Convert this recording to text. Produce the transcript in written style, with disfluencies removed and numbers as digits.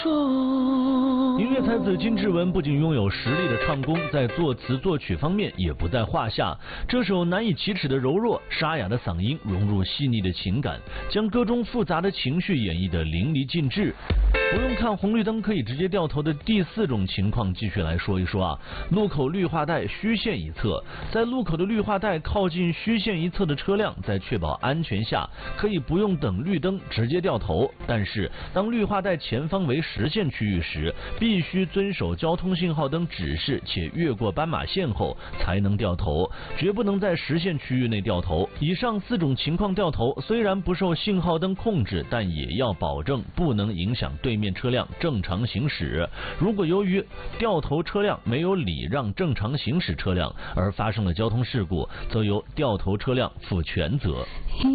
音乐才子金志文不仅拥有实力的唱功，在作词作曲方面也不在话下。这首难以启齿的柔弱、沙哑的嗓音融入细腻的情感，将歌中复杂的情绪演绎得淋漓尽致。不用看红绿灯可以直接掉头的第4种情况，继续来说一说啊。路口绿化带虚线一侧，在路口的绿化带靠近虚线一侧的车辆，在确保安全下，可以不用等绿灯直接掉头。但是，当绿化带前方为实线区域时，必须遵守交通信号灯指示，且越过斑马线后才能掉头，绝不能在实线区域内掉头。以上4种情况掉头，虽然不受信号灯控制，但也要保证不能影响对面车辆正常行驶。如果由于掉头车辆没有礼让正常行驶车辆而发生了交通事故，则由掉头车辆负全责。